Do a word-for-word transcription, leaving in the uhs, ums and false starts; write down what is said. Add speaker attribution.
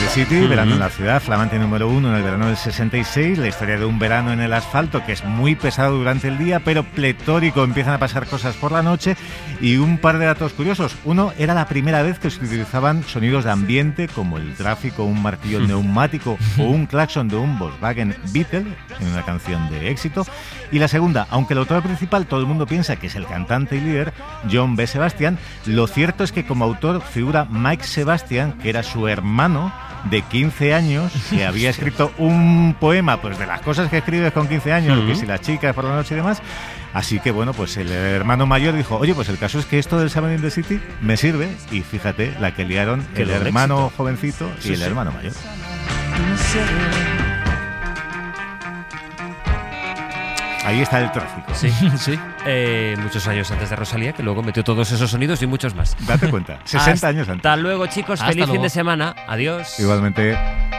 Speaker 1: the City, uh-huh. Verano en la ciudad, flamante número uno en el verano del sesenta y seis, la historia de un verano en el asfalto que es muy pesado durante el día, pero pletórico, empiezan a pasar cosas por la noche. Y un par de datos curiosos. Uno, era la primera vez que se utilizaban sonidos de ambiente como el tráfico, un martillo neumático o un claxon de un Volkswagen Beetle en una canción de éxito. Y la segunda, aunque el autor principal todo el mundo piensa que es el cantante y líder, John B. Sebastian, lo cierto es que como autor figura Mike Sebastian, que era su hermano de quince años, que había escrito un poema pues de las cosas que escribes con quince años, uh-huh. que si las chicas por la noche y demás. Así que bueno, pues el hermano mayor dijo, oye, pues el caso es que esto del Summer in the City me sirve, y fíjate la que liaron el hermano éxito. jovencito y sí, el sí. hermano mayor. Ahí está el tráfico.
Speaker 2: Sí, sí. Eh, muchos años antes de Rosalía, que luego metió todos esos sonidos y muchos más.
Speaker 1: Date cuenta, sesenta años antes.
Speaker 2: Hasta luego, chicos.
Speaker 3: Hasta
Speaker 2: Feliz
Speaker 3: luego.
Speaker 2: fin de semana. Adiós.
Speaker 1: Igualmente.